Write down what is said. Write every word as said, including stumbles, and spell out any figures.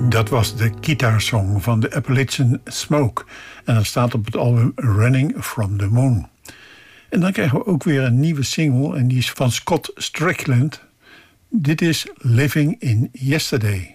Dat was de gitaarsong van de Appalachian Smoke. En dat staat op het album Running from the Moon. En dan krijgen we ook weer een nieuwe single. En die is van Scott Strickland. Dit is Living in Yesterday.